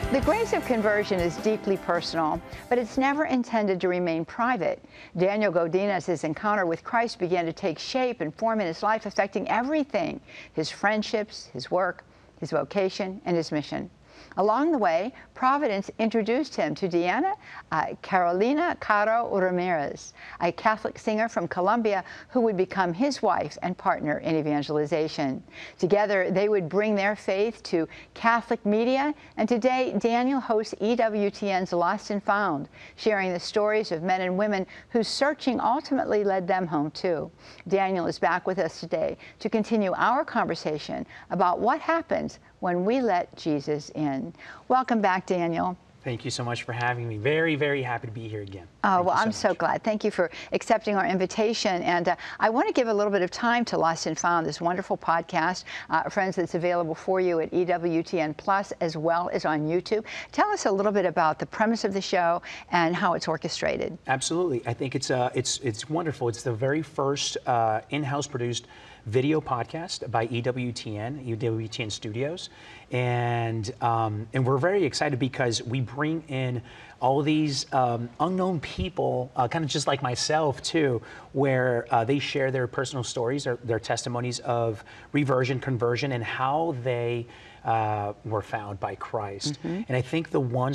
The grace of conversion is deeply personal, but it's never intended to remain private. Daniel Godinez's encounter with Christ began to take shape and form in his life, affecting everything: his friendships, his work, his vocation, and his mission. Along the way, Providence introduced him to Diana Carolina Caro Ramirez, a Catholic singer from Colombia who would become his wife and partner in evangelization. Together, they would bring their faith to Catholic media, and today, Daniel hosts EWTN's Lost and Found, sharing the stories of men and women whose searching ultimately led them home too. Daniel is back with us today to continue our conversation about what happens when we let Jesus in. Welcome back, Daniel. Thank you so much for having me. Very, very happy to be here again. Oh, well, I'm so glad. Thank you for accepting our invitation. And I want to give a little bit of time to Lost and Found, this wonderful podcast, friends, that's available for you at EWTN Plus as well as on YouTube. Tell us a little bit about the premise of the show and how it's orchestrated. Absolutely. I think it's wonderful. It's the very first in-house produced video podcast by EWTN Studios, and we're very excited because we bring in all these unknown people, kind of just like myself too, where they share their personal stories, their testimonies of reversion, conversion, and how they were found by Christ. Mm-hmm. And I think the one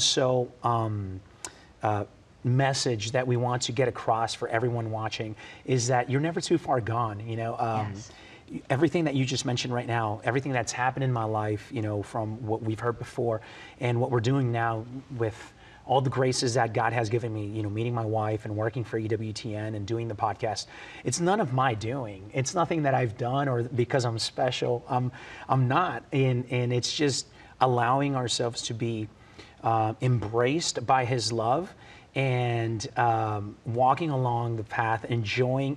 message that we want to get across for everyone watching is that you're never too far gone. You know, yes. Everything that you just mentioned right now, everything that's happened in my life, you know, from what we've heard before and what we're doing now with all the graces that God has given me, you know, meeting my wife and working for EWTN and doing the podcast, it's none of my doing. It's nothing that I've done or because I'm special. I'm not, and it's just allowing ourselves to be embraced by His love and walking along the path, enjoying